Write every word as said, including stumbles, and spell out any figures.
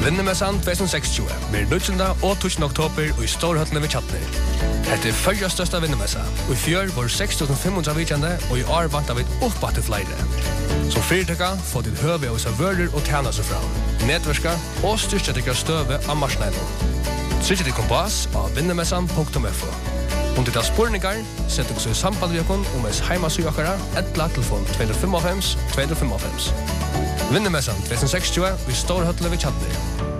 Vinnemessan tjuetusen sekstjue blir nittonda og tusen oktober og i Storhøttene ved Tjatner. Dette er fyrre største vinnemessa, og i fjør var seks tusen fem hundre vikjande, og i år vant av et oppbatt til flere. Som fyrtøkka får til høve av seg vører og tjene seg fra, nedverska og styrkjetikker støve av marsneiden. Trykket i kompass av vinnemessan punktum f o. Om det er spurningar, sett dere så i samband med dere om ens heimasugakere, etla telefon to fem fem to fem fem. Vinnemessan tjuetusen sekstjue i Storhøttene ved Tjatner.